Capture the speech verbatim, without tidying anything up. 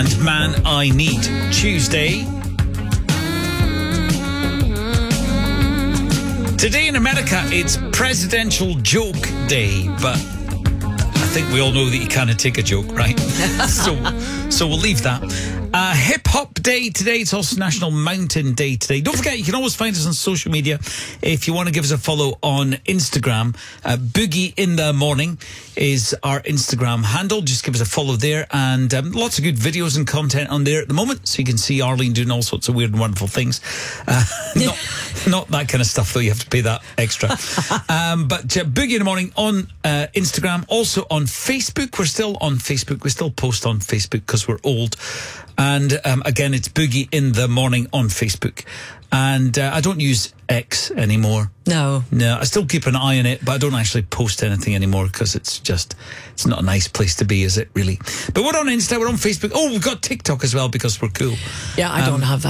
And Man I Need. Tuesday. Today in America, it's Presidential Joke Day, but I think we all know that you can't take a joke, right? so, so we'll leave that. Uh, Hip Hop Day today. It's also National Mountain Day today. Don't forget, you can always find us on social media if you want to give us a follow on Instagram. Uh, Boogie in the Morning is our Instagram handle. Just give us a follow there, and um, lots of good videos and content on there at the moment, so you can see Arlene doing all sorts of weird and wonderful things. Uh, not, not that kind of stuff, though. You have to pay that extra. um, but uh, Boogie in the Morning on uh, Instagram, also on Facebook. We're still on Facebook. We still post on Facebook because we're old. And um, again, it's Boogie in the Morning on Facebook. And uh, I don't use X anymore. No. No, I still keep an eye on it, but I don't actually post anything anymore because it's just, it's not a nice place to be, is it, really? But we're on Insta, we're on Facebook. Oh, we've got TikTok as well because we're cool. Yeah, I um, don't have that.